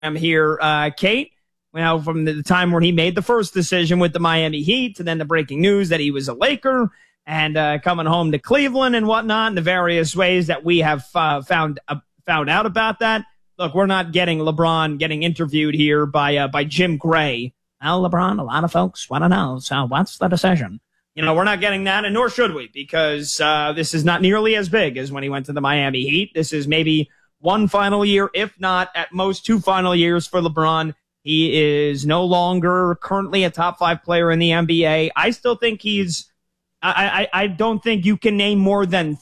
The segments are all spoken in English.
I'm here, Kate. Well, from the time where he made the first decision with the Miami Heat to then the breaking news that he was a Laker and coming home to Cleveland and whatnot, and the various ways that we have found out about that. Look, we're not getting LeBron getting interviewed here by Jim Gray. Well, LeBron, a lot of folks want to know, so what's the decision? We're not getting that, and nor should we, because this is not nearly as big as when he went to the Miami Heat. This is maybe one final year, if not at most 2 final years for LeBron. He is no longer currently a top 5 player in the NBA. I still think I don't think you can name more than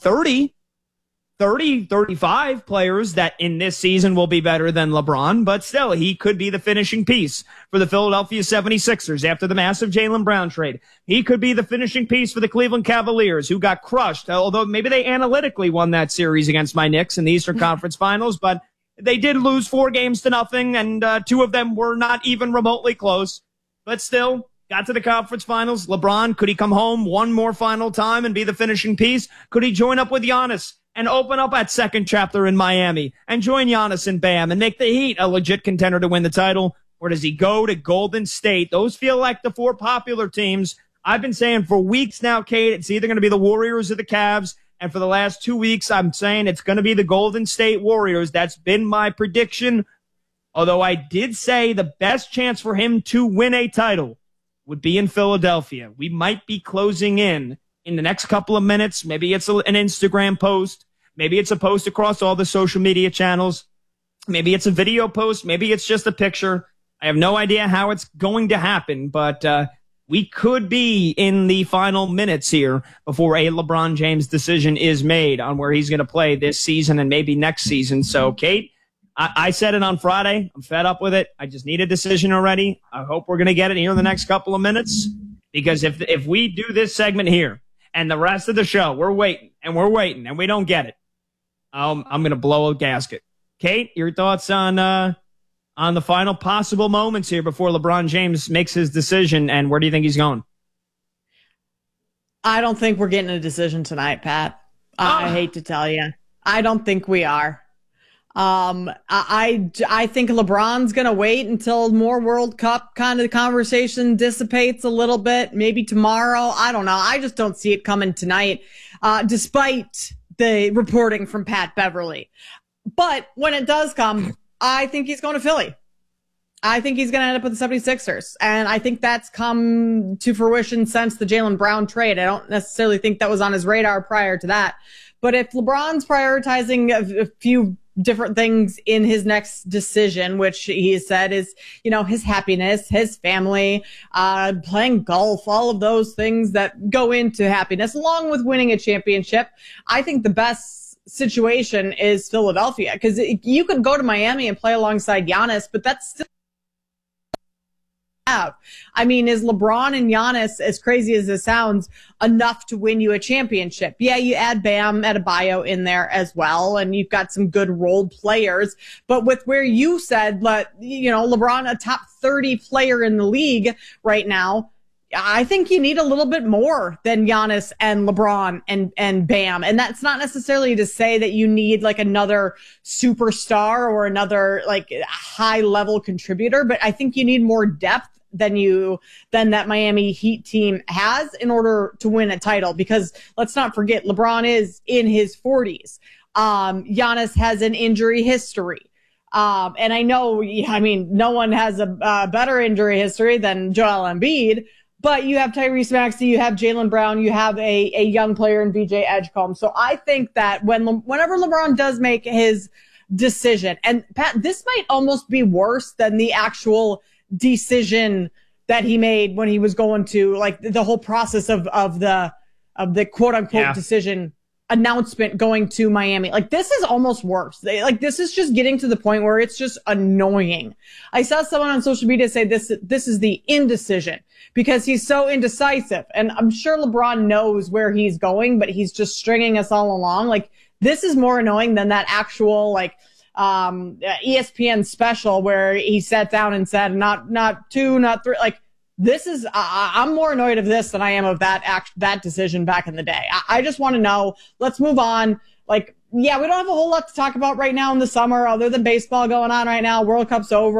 35 players that in this season will be better than LeBron, but still, he could be the finishing piece for the Philadelphia 76ers after the massive Jaylen Brown trade. He could be the finishing piece for the Cleveland Cavaliers, who got crushed, although maybe they analytically won that series against my Knicks in the Eastern Conference Finals, but they did lose 4-0, and 2 of them were not even remotely close, but still got to the conference finals. LeBron, could he come home one more final time and be the finishing piece? Could he join up with Giannis and open up that second chapter in Miami and join Giannis and Bam and make the Heat a legit contender to win the title? Or does he go to Golden State? Those feel like the 4 popular teams. I've been saying for weeks now, Kate, it's either going to be the Warriors or the Cavs. And for the last 2 weeks, I'm saying it's going to be the Golden State Warriors. That's been my prediction. Although I did say the best chance for him to win a title would be in Philadelphia. We might be closing in the next couple of minutes. Maybe it's an Instagram post. Maybe it's a post across all the social media channels. Maybe it's a video post. Maybe it's just a picture. I have no idea how it's going to happen, but we could be in the final minutes here before a LeBron James decision is made on where he's going to play this season and maybe next season. So, Kate, I said it on Friday. I'm fed up with it. I just need a decision already. I hope we're going to get it here in the next couple of minutes, because if we do this segment here and the rest of the show, we're waiting and we don't get it, I'm going to blow a gasket. Kate, your thoughts on the final possible moments here before LeBron James makes his decision, and where do you think he's going? I don't think we're getting a decision tonight, Pat. I hate to tell you. I don't think we are. I think LeBron's going to wait until more World Cup kind of conversation dissipates a little bit, maybe tomorrow. I don't know. I just don't see it coming tonight, despite the reporting from Pat Beverly. But when it does come, I think he's going to Philly. I think he's going to end up with the 76ers. And I think that's come to fruition since the Jaylen Brown trade. I don't necessarily think that was on his radar prior to that. But if LeBron's prioritizing a few different things in his next decision, which he has said is, his happiness, his family, playing golf, all of those things that go into happiness, along with winning a championship, I think the best situation is Philadelphia, because you could go to Miami and play alongside Giannis, but that's still have. I mean, is LeBron and Giannis, as crazy as it sounds, enough to win you a championship? Yeah, you add Bam Adebayo in there as well, and you've got some good role players. But with where you said, LeBron, a top 30 player in the league right now, I think you need a little bit more than Giannis and LeBron and Bam. And that's not necessarily to say that you need like another superstar or another like high level contributor, but I think you need more depth than that Miami Heat team has in order to win a title. Because let's not forget, LeBron is in his 40s. Giannis has an injury history. And I know, no one has a better injury history than Joel Embiid. But you have Tyrese Maxey, you have Jaylen Brown, you have a young player in VJ Edgecombe. So I think that whenever LeBron does make his decision, and Pat, this might almost be worse than the actual decision that he made when he was going to, like, the whole process of the quote unquote decision announcement going to Miami. Like, this is almost worse. This is just getting to the point where it's just annoying. I saw someone on social media say this is the indecision, because he's so indecisive. And I'm sure LeBron knows where he's going, but he's just stringing us all along. Like, this is more annoying than that actual, ESPN special where he sat down and said, not 2, not 3, like, this is, I'm more annoyed of this than I am of that decision back in the day. I just want to know, let's move on. Like, yeah, we don't have a whole lot to talk about right now in the summer other than baseball going on right now. World Cup's over.